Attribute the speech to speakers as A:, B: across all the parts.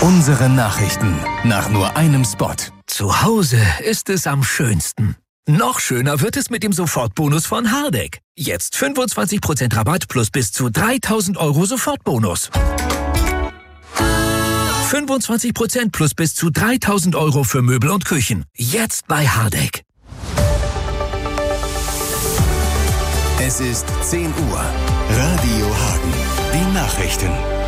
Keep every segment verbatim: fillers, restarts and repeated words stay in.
A: Unsere Nachrichten nach nur einem Spot.
B: Zu Hause ist es am schönsten. Noch schöner wird es mit dem Sofortbonus von Hardegg. Jetzt fünfundzwanzig Prozent Rabatt plus bis zu dreitausend Euro Sofortbonus. fünfundzwanzig Prozent plus bis zu dreitausend Euro für Möbel und Küchen. Jetzt bei Hardegg.
A: Es ist zehn Uhr. Radio Hagen. Die Nachrichten.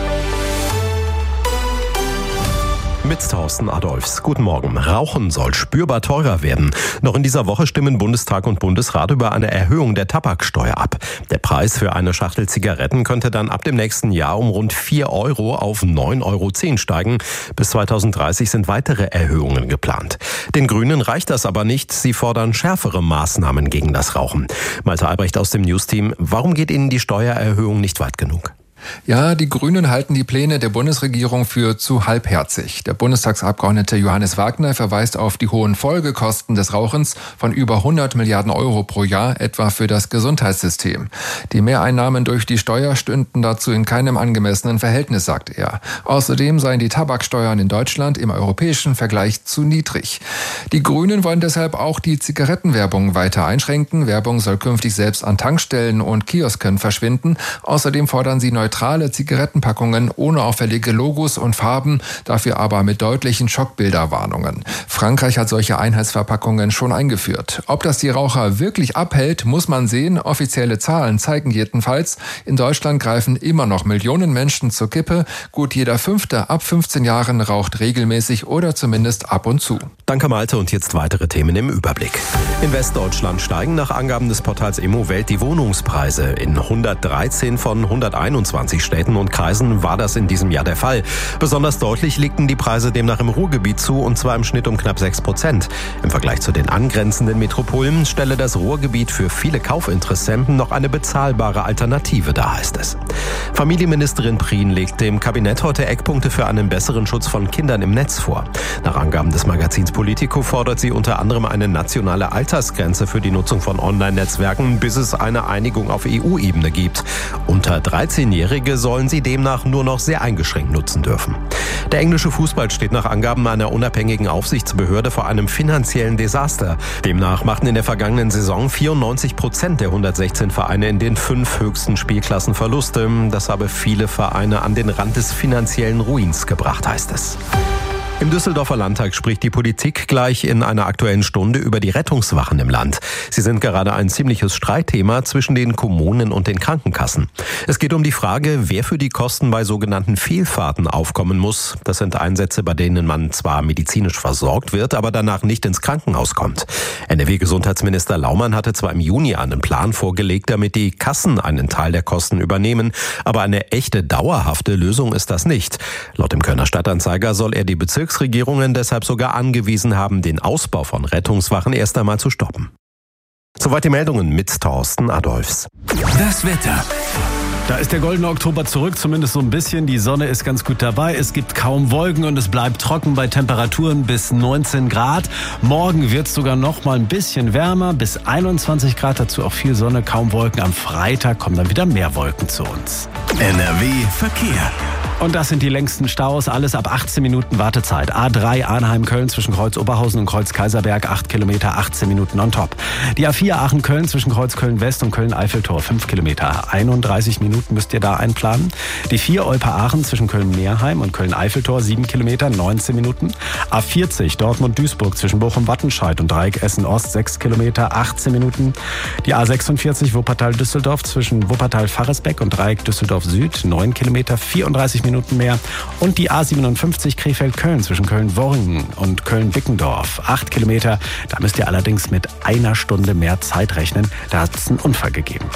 C: Mit Thorsten Adolfs. Guten Morgen. Rauchen soll spürbar teurer werden. Noch in dieser Woche stimmen Bundestag und Bundesrat über eine Erhöhung der Tabaksteuer ab. Der Preis für eine Schachtel Zigaretten könnte dann ab dem nächsten Jahr um rund vier Euro auf neun Euro zehn steigen. Bis zweitausenddreißig sind weitere Erhöhungen geplant. Den Grünen reicht das aber nicht. Sie fordern schärfere Maßnahmen gegen das Rauchen. Malte Albrecht aus dem Newsteam. Warum geht Ihnen die Steuererhöhung nicht weit genug?
D: Ja, die Grünen halten die Pläne der Bundesregierung für zu halbherzig. Der Bundestagsabgeordnete Johannes Wagner verweist auf die hohen Folgekosten des Rauchens von über hundert Milliarden Euro pro Jahr, etwa für das Gesundheitssystem. Die Mehreinnahmen durch die Steuer stünden dazu in keinem angemessenen Verhältnis, sagt er. Außerdem seien die Tabaksteuern in Deutschland im europäischen Vergleich zu niedrig. Die Grünen wollen deshalb auch die Zigarettenwerbung weiter einschränken. Werbung soll künftig selbst an Tankstellen und Kiosken verschwinden. Außerdem fordern sie neutrale Zigarettenpackungen ohne auffällige Logos und Farben, dafür aber mit deutlichen Schockbilderwarnungen. Frankreich hat solche Einheitsverpackungen schon eingeführt. Ob das die Raucher wirklich abhält, muss man sehen. Offizielle Zahlen zeigen jedenfalls, in Deutschland greifen immer noch Millionen Menschen zur Kippe. Gut jeder Fünfte ab fünfzehn Jahren raucht regelmäßig oder zumindest ab und zu.
C: Danke Malte und jetzt weitere Themen im Überblick. In Westdeutschland steigen nach Angaben des Portals Immowelt die Wohnungspreise. In hundertdreizehn von hunderteinundzwanzig Städten und Kreisen war das in diesem Jahr der Fall. Besonders deutlich legten die Preise demnach im Ruhrgebiet zu, und zwar im Schnitt um knapp sechs Prozent. Im Vergleich zu den angrenzenden Metropolen stelle das Ruhrgebiet für viele Kaufinteressenten noch eine bezahlbare Alternative dar, heißt es. Familienministerin Prien legt dem Kabinett heute Eckpunkte für einen besseren Schutz von Kindern im Netz vor. Nach Angaben des Magazins Politico fordert sie unter anderem eine nationale Altersgrenze für die Nutzung von Online-Netzwerken, bis es eine Einigung auf E U-Ebene gibt. Unter dreizehnjährige sollen sie demnach nur noch sehr eingeschränkt nutzen dürfen. Der englische Fußball steht nach Angaben einer unabhängigen Aufsichtsbehörde vor einem finanziellen Desaster. Demnach machten in der vergangenen Saison vierundneunzig Prozent der hundertsechzehn Vereine in den fünf höchsten Spielklassen Verluste. Das habe viele Vereine an den Rand des finanziellen Ruins gebracht, heißt es. Im Düsseldorfer Landtag spricht die Politik gleich in einer Aktuellen Stunde über die Rettungswachen im Land. Sie sind gerade ein ziemliches Streitthema zwischen den Kommunen und den Krankenkassen. Es geht um die Frage, wer für die Kosten bei sogenannten Fehlfahrten aufkommen muss. Das sind Einsätze, bei denen man zwar medizinisch versorgt wird, aber danach nicht ins Krankenhaus kommt. N R W-Gesundheitsminister Laumann hatte zwar im Juni einen Plan vorgelegt, damit die Kassen einen Teil der Kosten übernehmen, aber eine echte dauerhafte Lösung ist das nicht. Laut dem Kölner Stadtanzeiger soll er die Bezirksregierungen deshalb sogar angewiesen haben, den Ausbau von Rettungswachen erst einmal zu stoppen. Soweit die Meldungen mit Thorsten Adolfs.
A: Das Wetter.
E: Da ist der goldene Oktober zurück, zumindest so ein bisschen. Die Sonne ist ganz gut dabei. Es gibt kaum Wolken und es bleibt trocken bei Temperaturen bis neunzehn Grad. Morgen wird es sogar noch mal ein bisschen wärmer, bis einundzwanzig Grad. Dazu auch viel Sonne, kaum Wolken. Am Freitag kommen dann wieder mehr Wolken zu uns.
A: N R W Verkehr.
E: Und das sind die längsten Staus, alles ab achtzehn Minuten Wartezeit. A drei Arnheim-Köln zwischen Kreuz Oberhausen und Kreuz Kaiserberg, acht Kilometer, achtzehn Minuten on top. Die A vier Aachen-Köln zwischen Kreuz Köln-West und Köln-Eiffeltor, fünf Kilometer, einunddreißig Minuten müsst ihr da einplanen. Die vier Olpe-Aachen zwischen Köln-Meerheim und Köln-Eiffeltor, sieben Kilometer, neunzehn Minuten. A vierzig Dortmund-Duisburg zwischen Bochum-Wattenscheid und Dreieck Essen-Ost, sechs Kilometer, achtzehn Minuten. Die A sechsundvierzig Wuppertal-Düsseldorf zwischen Wuppertal-Faresbeck und Dreieck Düsseldorf-Süd, neun Kilometer, vierunddreißig Minuten mehr. Und die A siebenundfünfzig Krefeld-Köln zwischen Köln-Worringen und Köln-Bickendorf, acht Kilometer. Da müsst ihr allerdings mit einer Stunde mehr Zeit rechnen. Da hat es einen Unfall gegeben.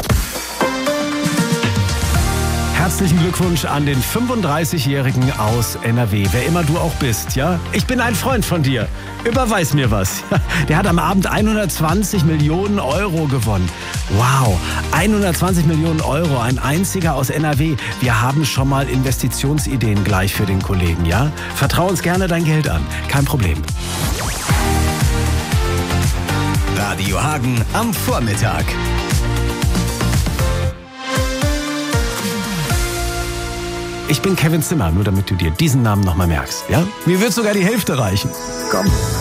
E: Herzlichen Glückwunsch an den fünfunddreißigjährigen aus N R W. Wer immer du auch bist, ja? Ich bin ein Freund von dir. Überweis mir was. Der hat am Abend hundertzwanzig Millionen Euro gewonnen. Wow, hundertzwanzig Millionen Euro, ein einziger aus N R W. Wir haben schon mal Investitionsideen gleich für den Kollegen, ja? Vertrau uns gerne dein Geld an. Kein Problem.
A: Radio Hagen am Vormittag.
E: Ich bin Kevin Zimmer, nur damit du dir diesen Namen nochmal merkst. Ja? Mir wird sogar die Hälfte reichen. Komm.